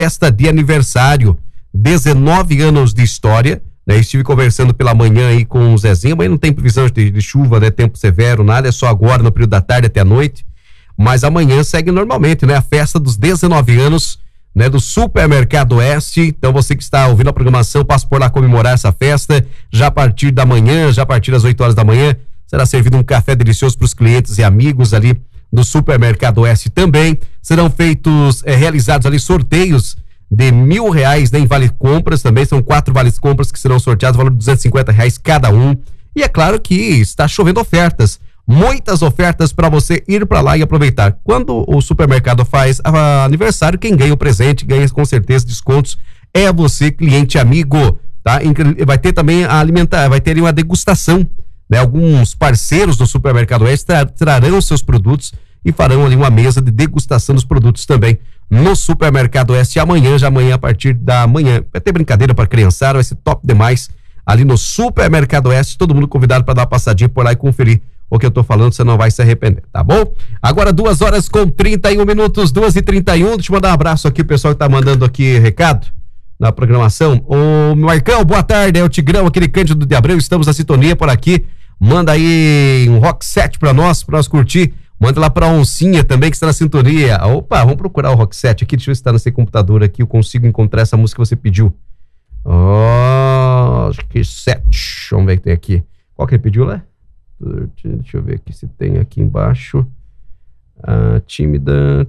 festa de aniversário, 19 anos de história, né? Estive conversando pela manhã aí com o Zezinho, amanhã não tem previsão de chuva, né? Tempo severo, nada, é só agora no período da tarde até a noite, mas amanhã segue normalmente, né? A festa dos 19 anos, né? Do Supermercado Oeste. Então você que está ouvindo a programação, passa por lá comemorar essa festa, já a partir da manhã, já a partir das 8 horas da manhã, será servido um café delicioso para os clientes e amigos ali do Supermercado Oeste também. Serão feitos, realizados ali sorteios de R$1.000, né, em vale compras também. São 4 vales compras que serão sorteados, valor de R$250 cada um. E é claro que está chovendo ofertas, muitas ofertas para você ir para lá e aproveitar. Quando o supermercado faz aniversário, quem ganha o presente, ganha com certeza descontos, é você, cliente amigo, tá? Vai ter também vai ter uma degustação, né? Alguns parceiros do Supermercado Oeste trarão seus produtos e farão ali uma mesa de degustação dos produtos também no Supermercado Oeste amanhã, a partir da manhã. Vai ter brincadeira para criançada, vai ser top demais ali no Supermercado Oeste. Todo mundo convidado para dar uma passadinha por lá e conferir o que eu tô falando, você não vai se arrepender, tá bom? Agora 2h31, 2h31, deixa eu mandar um abraço aqui, o pessoal que tá mandando aqui recado na programação. Ô Marcão, boa tarde, é o Tigrão, aquele Cândido de Abreu, estamos na sintonia por aqui, manda aí um rock set pra nós curtir, manda lá pra Oncinha também que está na sintonia. Opa, vamos procurar o rock set aqui, deixa eu ver se tá nesse computador aqui, eu consigo encontrar essa música que você pediu. Acho que 7, vamos ver o que tem aqui. Qual que ele pediu lá? Deixa eu ver aqui se tem aqui embaixo. Tímida.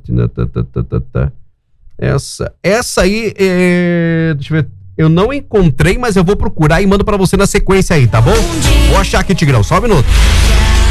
Essa aí, deixa eu ver. Eu não encontrei, mas eu vou procurar e mando pra você na sequência aí, tá bom? Vou achar aqui, Tigrão, só um minuto.